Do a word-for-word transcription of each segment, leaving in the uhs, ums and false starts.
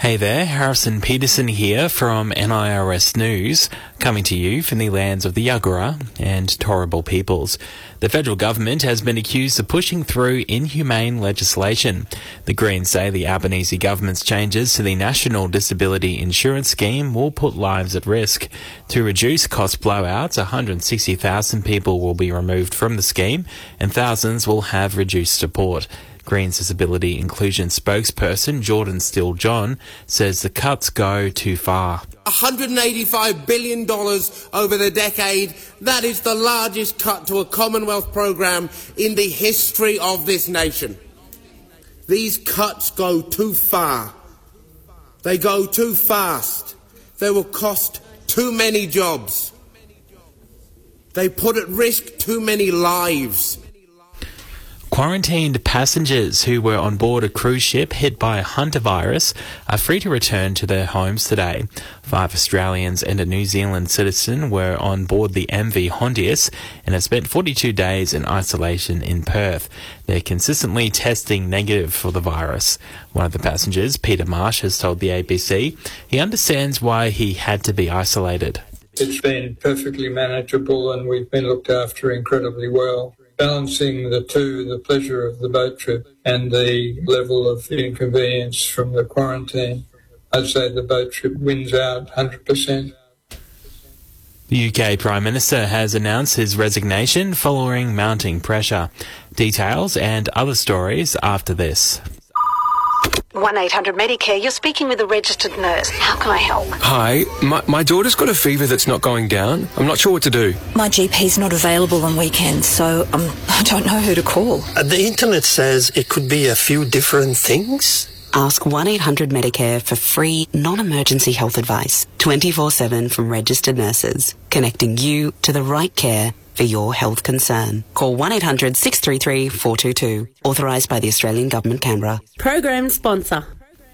Hey there, Harrison Peterson here from N I R S News, coming to you from the lands of the Yagara and Turrbal peoples. The federal government has been accused of pushing through inhumane legislation. The Greens say the Albanese government's changes to the National Disability Insurance Scheme will put lives at risk. To reduce cost blowouts, one hundred sixty thousand people will be removed from the scheme and thousands will have reduced support. Greens Disability Inclusion spokesperson Jordan Steele-John says the cuts go too far. one hundred eighty-five billion dollars over the decade. That is the largest cut to a Commonwealth programme in the history of this nation. These cuts go too far. They go too fast. They will cost too many jobs. They put at risk too many lives. Quarantined passengers who were on board a cruise ship hit by a hantavirus are free to return to their homes today. Five Australians and a New Zealand citizen were on board the M V Hondius and have spent forty-two days in isolation in Perth. They're consistently testing negative for the virus. One of the passengers, Peter Marsh, has told the A B C he understands why he had to be isolated. It's been perfectly manageable and we've been looked after incredibly well. Balancing the two, the pleasure of the boat trip and the level of inconvenience from the quarantine, I'd say the boat trip wins out one hundred percent. The U K Prime Minister has announced his resignation following mounting pressure. Details and other stories after this. one eight hundred Medicare, you're speaking with a registered nurse. How can I help? Hi, my, my daughter's got a fever that's not going down. I'm not sure what to do. My G P's not available on weekends, so um, I don't know who to call. Uh, the internet says it could be a few different things. Ask one eight hundred Medicare for free, non-emergency health advice, twenty-four seven from registered nurses, connecting you to the right care for your health concern. Call one eight hundred six three three four two two. Authorised by the Australian Government, Canberra. Program sponsor.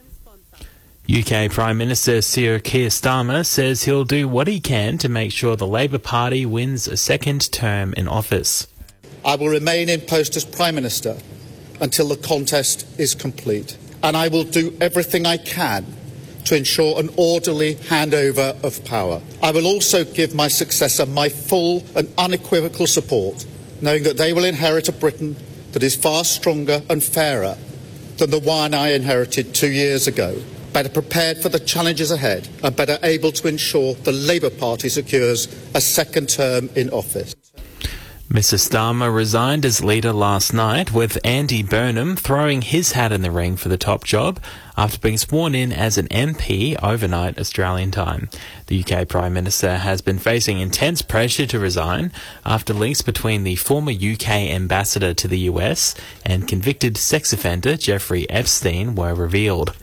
U K Prime Minister Sir Keir Starmer says he'll do what he can to make sure the Labor Party wins a second term in office. I will remain in post as Prime Minister until the contest is complete, and I will do everything I can to ensure an orderly handover of power. I will also give my successor my full and unequivocal support, knowing that they will inherit a Britain that is far stronger and fairer than the one I inherited two years ago, better prepared for the challenges ahead and better able to ensure the Labour Party secures a second term in office. Mister Starmer resigned as leader last night, with Andy Burnham throwing his hat in the ring for the top job after being sworn in as an M P overnight Australian time. The U K Prime Minister has been facing intense pressure to resign after links between the former U K ambassador to the U S and convicted sex offender Jeffrey Epstein were revealed.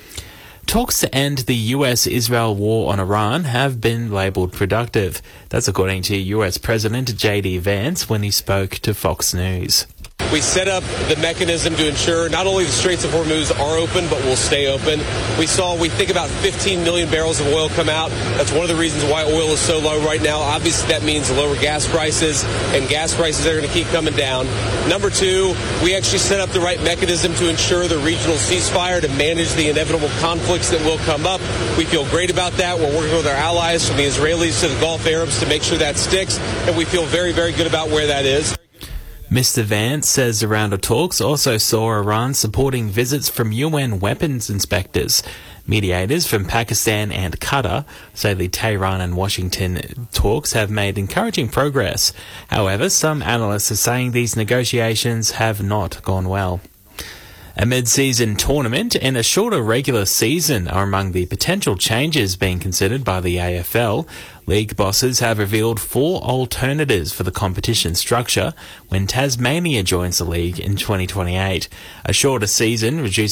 Talks to end the U S-Israel war on Iran have been labelled productive. That's according to U S President J D Vance when he spoke to Fox News. We set up the mechanism to ensure not only the Straits of Hormuz are open, but will stay open. We saw, we think about fifteen million barrels of oil come out. That's one of the reasons why oil is so low right now. Obviously, that means lower gas prices, and gas prices are going to keep coming down. Number two, we actually set up the right mechanism to ensure the regional ceasefire to manage the inevitable conflicts that will come up. We feel great about that. We're working with our allies, from the Israelis to the Gulf Arabs, to make sure that sticks, and we feel very, very good about where that is. Mister Vance says the round of talks also saw Iran supporting visits from U N weapons inspectors. Mediators from Pakistan and Qatar say the Tehran and Washington talks have made encouraging progress. However, some analysts are saying these negotiations have not gone well. A mid-season tournament and a shorter regular season are among the potential changes being considered by the A F L. League bosses have revealed four alternatives for the competition structure when Tasmania joins the league in twenty twenty-eight. A shorter season reduces